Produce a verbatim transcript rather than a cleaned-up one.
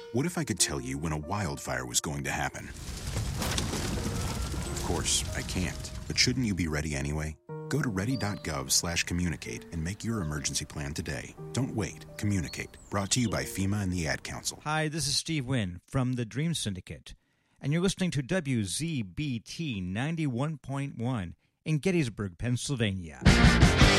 What if I could tell you when a wildfire was going to happen? Of course, I can't, but shouldn't you be ready anyway? Go to ready.gov slash communicate and make your emergency plan today. Don't wait. Communicate. Brought to you by FEMA and the Ad Council. Hi, this is Steve Wynn from the Dream Syndicate, and you're listening to W Z B T ninety-one point one in Gettysburg, Pennsylvania.